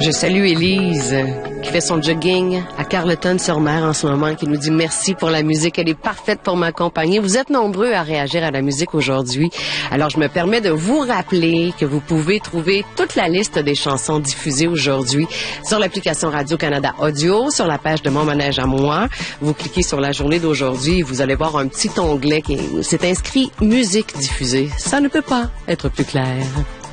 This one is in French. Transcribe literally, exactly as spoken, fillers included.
Je salue Élise, qui fait son jogging à Carleton-sur-Mer en ce moment, qui nous dit merci pour la musique. Elle est parfaite pour m'accompagner. Vous êtes nombreux à réagir à la musique aujourd'hui. Alors, je me permets de vous rappeler que vous pouvez trouver toute la liste des chansons diffusées aujourd'hui sur l'application Radio-Canada Audio, sur la page de Mon Manège à moi. Vous cliquez sur la journée d'aujourd'hui et vous allez voir un petit onglet qui s'est inscrit « Musique diffusée ». Ça ne peut pas être plus clair.